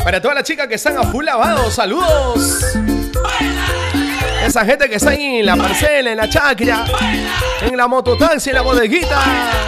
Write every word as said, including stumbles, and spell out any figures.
Para todas las chicas que están a full lavado, saludos. Esa gente que está ahí en la parcela, en la chacra, en la mototaxi, en la bodeguita.